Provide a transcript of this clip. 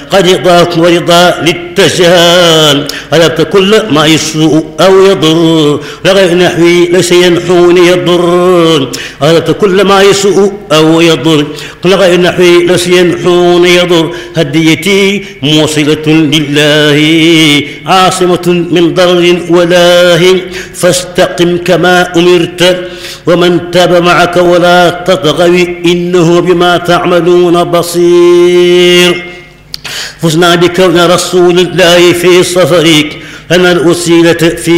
قد رضاك ورضا للتجهال غلبت كل ما يسوء أو يضر لغير نحوي ليس ينحوني يضر غلبت كل ما يسوء أو يضر لغير نحوي ليس ينحوني يضر هديتي موصلة لله عاصمة من ضرر ولاه فاستقم كما أمرت ومن تاب معك ولا تطغوا إنه بما تعملون بصير فزنا بكون رسول الله في صفرك أنا الوسيلة في